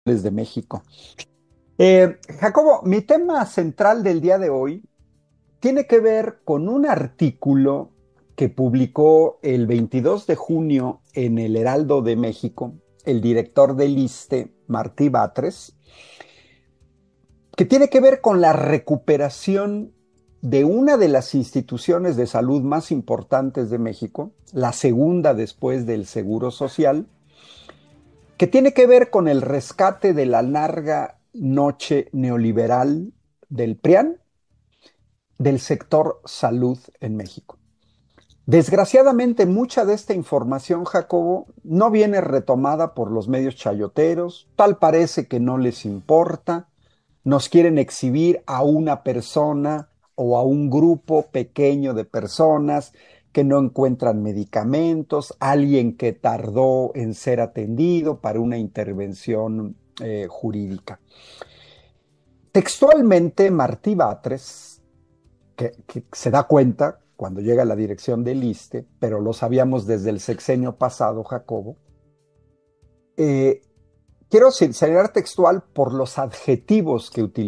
de México. Jacobo, mi tema central del día de hoy tiene que ver con un artículo que publicó el 22 de junio en el Heraldo de México el director del ISSSTE, Martí Batres, que tiene que ver con la recuperación de una de las instituciones de salud más importantes de México, la segunda después del Seguro Social, que tiene que ver con el rescate de la larga noche neoliberal del PRIAN del sector salud en México. Desgraciadamente, mucha de esta información, Jacobo, no viene retomada por los medios chayoteros, tal parece que no les importa, nos quieren exhibir a una persona o a un grupo pequeño de personas que no encuentran medicamentos, alguien que tardó en ser atendido para una intervención jurídica. Textualmente, Martí Batres, que se da cuenta cuando llega a la dirección del ISSSTE, pero lo sabíamos desde el sexenio pasado, Jacobo, quiero señalar textual por los adjetivos que utiliza.